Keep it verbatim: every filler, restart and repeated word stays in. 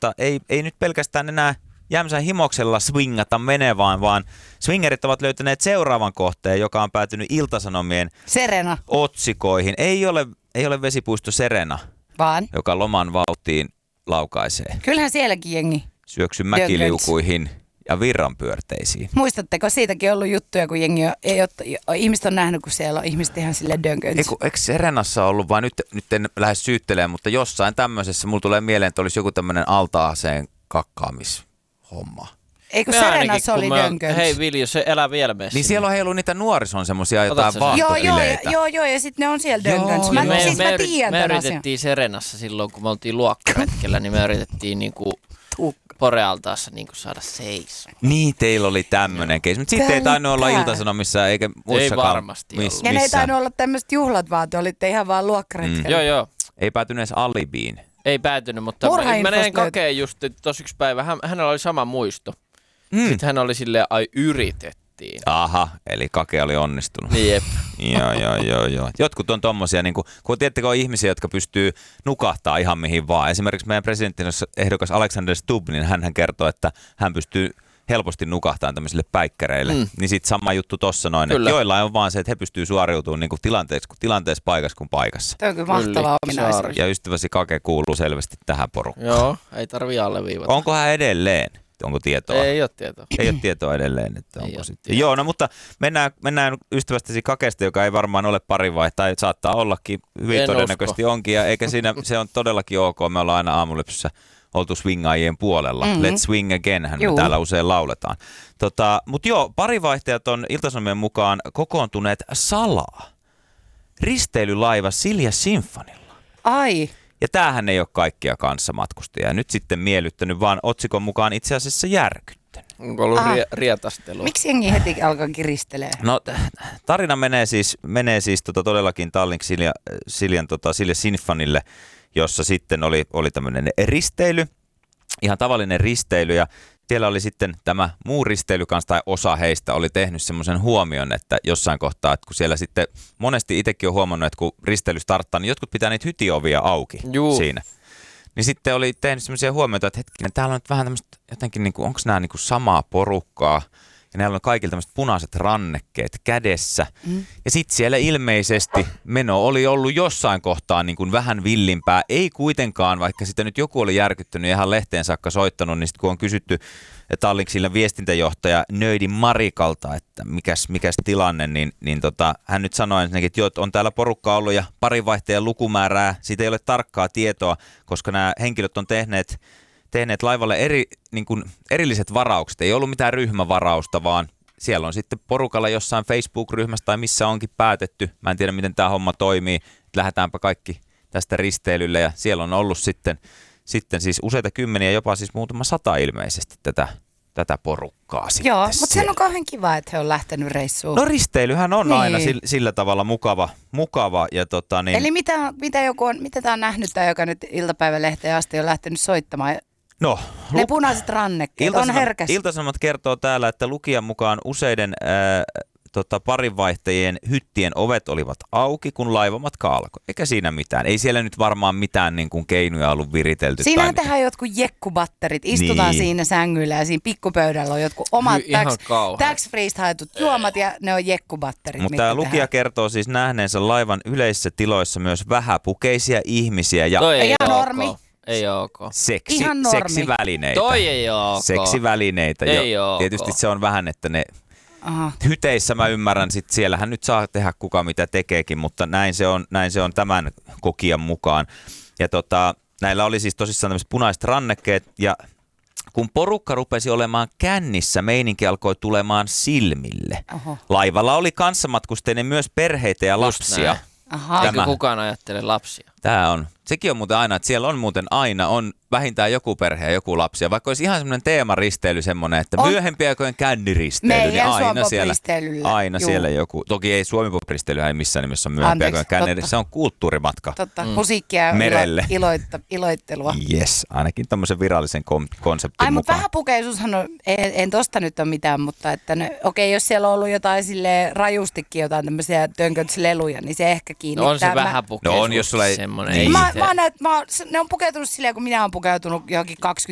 mutta ei, ei nyt pelkästään enää Jämsän himoksella swingata menevään, vaan swingerit ovat löytäneet seuraavan kohteen, joka on päätynyt Ilta-Sanomien Serena. otsikoihin. Ei ole, ei ole vesipuisto Serena, vaan joka loman vauhtiin laukaisee. Kyllähän sielläkin jengi. Syöksy mäkiliukuihin ja virranpyörteisiin. Muistatteko, siitäkin ollut juttuja, kun jengi on, ei ole, ihmiset on nähnyt, kun siellä on ihmiset ihan silleen dönkönts. Eiku, eikö Serenassa ollut, vaan nyt, nyt en lähde syyttelemään, mutta jossain tämmöisessä mulla tulee mieleen, että olisi joku tämmöinen altaaseen kakkaamishomma. Eikö Serenassa oli dönkönts? Hei Viljo, se elää vielä meissä. Niin siellä on heilu niitä nuorison semmosia jotain vaahtoileitä. Joo, joo, joo, ja sitten ne on siellä dönkönts. Mä, me, siis me, mä tiedän me tämän yritettiin asian. Serenassa silloin, kun me oltiin luokkaretkellä, niin me yritettiin niinku Porealtaassa niinku saada seis. Niin, teillä oli tämmönen keis. Mutta sitten ei tainnut olla Ilta-Sanomissa eikä muissakaan. Ei varmasti miss, ollut. Ja ne ei tainnut olla tämmöiset juhlat, vaan te olitte ihan vaan luokkaretkellä. Mm. Joo, joo. Ei päätynyt edes alibiin. Ei päätynyt, mutta mä näin Kakeen just, että tossa yksi päivä, hän, hänellä oli sama muisto. Mm. Sitten hän oli silleen, ai yritettiin. Aha, eli Kake oli onnistunut. Jep. joo, joo, joo, joo. Jotkut on tommosia, niin kuin, kun tiedättekö, on ihmisiä, jotka pystyy nukahtaa ihan mihin vaan. Esimerkiksi meidän presidenttiehdokas Alexander Stubb, niin hän kertoo, että hän pystyy helposti nukahtamaan tämmöisille päikkäreille. Mm. Niin sitten sama juttu tossa noin, kyllä. Että joillain on vaan se, että he pystyy suoriutumaan niin kuin tilanteessa, tilanteessa paikassa kuin paikassa. Tämä on kyllä mahtavaa ominaisuus. Ja ystäväsi Kake kuuluu selvästi tähän porukkaan. Joo, ei tarvii alleviivata. Onko hän edelleen? Onko tietoa? Ei ole tietoa. Ei ole tietoa edelleen. Että onko sitten. Joo, no mutta mennään, mennään ystävästäsi Kakesta, joka ei varmaan ole parivaihe, tai saattaa ollakin, hyvin en todennäköisesti usko. Onkin, ja eikä siinä, se on todellakin ok, me ollaan aina aamulypsyssä oltu swingaajien puolella. Mm-hmm. Let's swing again, hän me täällä usein lauletaan. Tota, mutta joo, parivaihteet on Ilta-Sanomien mukaan kokoontuneet salaa. Risteilylaiva Silja Symphonylla. Ai. Ja tämähän ei ole kaikkia kanssamatkustajia. Nyt sitten miellyttänyt, vaan otsikon mukaan itse asiassa järkyttänyt. Onko ollut rie- rietastelua? Miksi jengi heti alkaa kiristelee? No tarina menee siis, menee siis tota, todellakin Tallink Silja, Siljan, tota, Silja Symphonylle, jossa sitten oli, oli tämmöinen risteily, ihan tavallinen risteily, ja siellä oli sitten tämä muu risteily kanssa, tai osa heistä oli tehnyt semmoisen huomion, että jossain kohtaa, että kun siellä sitten monesti itsekin on huomannut, että kun risteily starttaa, niin jotkut pitää niitä hytiovia auki Juu. siinä. Niin sitten oli tehnyt semmoisia huomioita, että hetkinen, täällä on nyt vähän tämmöistä jotenkin, niin kuin, onko nämä niin kuin samaa porukkaa, ja näillä on kaikilla tämmöiset punaiset rannekkeet kädessä. Mm. Ja sitten siellä ilmeisesti meno oli ollut jossain kohtaa niin kuin vähän villimpää. Ei kuitenkaan, vaikka sitä nyt joku oli järkyttynyt ja ihan lehteen saakka soittanut, niin sitten kun on kysytty Tallinksillan viestintäjohtaja Nöydin Marikalta, että mikäs, mikäs tilanne, niin, niin tota, hän nyt sanoi ensinnäkin, että jo, on täällä porukkaa ollut ja parinvaihteen lukumäärää. Siitä ei ole tarkkaa tietoa, koska nämä henkilöt on tehneet tehneet laivalle eri, niin kuin erilliset varaukset. Ei ollut mitään ryhmävarausta, vaan siellä on sitten porukalla jossain Facebook-ryhmässä tai missä onkin päätetty. Mä en tiedä, miten tämä homma toimii. Lähdetäänpä kaikki tästä risteilylle ja siellä on ollut sitten, sitten siis useita kymmeniä, jopa siis muutama sata ilmeisesti tätä, tätä porukkaa sitten. Joo, mutta se on kauhean kiva, että he on lähtenyt reissuun. No risteilyhän on niin. aina sillä, sillä tavalla mukava. mukava ja tota, niin... Eli mitä, mitä, joku on, mitä tämä on nähnyt, tämä joka nyt iltapäivälehteen asti on lähtenyt soittamaan? No, ne punaiset rannekkeet on herkäs. Ilta-Sanomat kertoo täällä, että lukijan mukaan useiden ää, tota, parinvaihtajien hyttien ovet olivat auki, kun laivamatka alkoi. Eikä siinä mitään. Ei siellä nyt varmaan mitään niin kuin keinoja ollut viritelty. Siinähän tehdään jotkut jekkubatterit. Istutaan niin. siinä sängyllä ja siinä pikkupöydällä on jotkut omat tax-freest haetut juomat ja ne on jekkubatterit. Mutta tämä lukija kertoo siis nähneensä laivan yleisissä tiloissa myös vähäpukeisia ihmisiä. Ja Toi ei ihan okay. normi. Ei ok. Seksi, seksivälineitä. Toi ei ok. Seksivälineitä. Ei jo. ok. Tietysti se on vähän, että ne Aha. hyteissä mä ymmärrän, sit siellähän nyt saa tehdä kuka mitä tekeekin, mutta näin se on, näin se on tämän kokijan mukaan. Ja tota, näillä oli siis tosissaan tämmöiset punaiset rannekkeet ja kun porukka rupesi olemaan kännissä, meininki alkoi tulemaan silmille. Oho. Laivalla oli kanssamatkustajien myös perheitä ja lapsia. Aha. Eikö kukaan ajattele lapsia? Tämä on. Sekin on muuten aina, että siellä on muuten aina on vähintään joku perhe ja joku lapsi. Ja vaikka olisi ihan semmoinen teemaristely semmoinen, että on myöhempiä aikojen känniristely, niin aina siellä, aina siellä joku. Toki ei Suomi-pop-ristelyhän ei missään nimessä ole myöhempiä aikojen känniristely. Se on kulttuurimatka. Totta, mm. musiikkia ja merelle. Iloitta, iloittelua. Yes, ainakin tämmöisen virallisen kom- konseptin Ai, mukaan. mutta vähäpukeisuushan on, en, en tosta nyt ole mitään, mutta että ne, okei, jos siellä on ollut jotain silleen rajustikin jotain tämmöisiä tönkötsleluja, niin se ehkä kiinnittää. No on se vähäpukeisuus. No on, jos sulla ei semmoinen. Mä, mä näet, mä, ne on pukeutunut silleen, kun minä olen pukeutunut johonkin